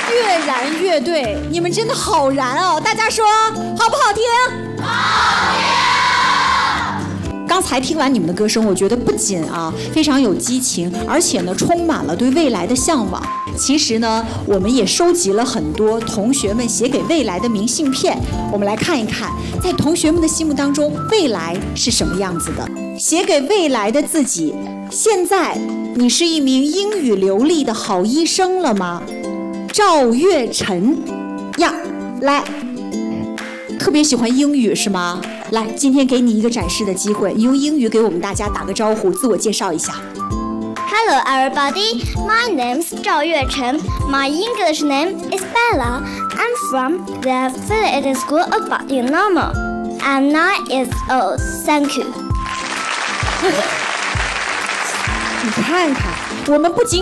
越燃乐队，你们真的好燃哦！大家说好不好听？好听！刚才听完你们的歌声，我觉得不仅非常有激情，而且呢充满了对未来的向往。其实呢，我们也收集了很多同学们写给未来的明信片，我们来看一看，在同学们的心目当中，未来是什么样子的？写给未来的自己，现在你是一名英语流利的好医生了吗？赵月晨呀，来，特别喜欢英语是吗？来，今天给你一个展示的机会，你用英语给我们大家打个招呼，自我介绍一下。 Hello everybody, my name's Zhao Yuechen. My English name is Bella. I'm from the Affiliated School of Body Normal. I'm 9 years old. Thank you. 你看看，我们不仅